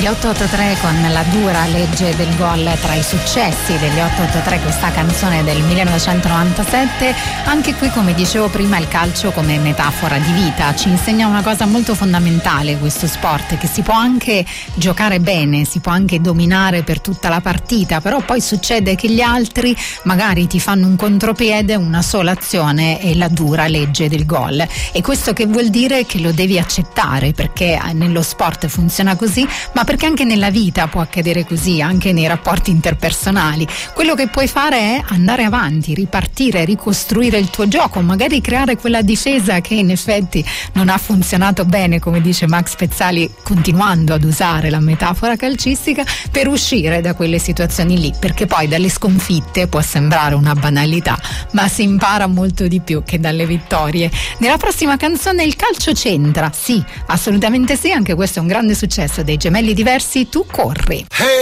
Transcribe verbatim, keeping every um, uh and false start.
Gli otto otto tre con la dura legge del gol tra i successi degli otto otto tre, questa canzone del millenovecentonovantasette. Anche qui, come dicevo prima, il calcio come metafora di vita ci insegna una cosa molto fondamentale, questo sport, che si può anche giocare bene, si può anche dominare per tutta la partita, però poi succede che gli altri magari ti fanno un contropiede, una sola azione e la dura legge del gol. E questo che vuol dire? Che lo devi accettare, perché nello sport funziona così, ma perché anche nella vita può accadere così, anche nei rapporti interpersonali. Quello che puoi fare è andare avanti, ripartire, ricostruire il tuo gioco, magari creare quella difesa che in effetti non ha funzionato bene, come dice Max Pezzali, continuando ad usare la metafora calcistica, per uscire da quelle situazioni lì, perché poi dalle sconfitte può sembrare una banalità, ma si impara molto di più che dalle vittorie. Nella prossima canzone il calcio c'entra, sì, assolutamente sì, anche questo è un grande successo dei Gemelli Diversi, Tu corri. Hey!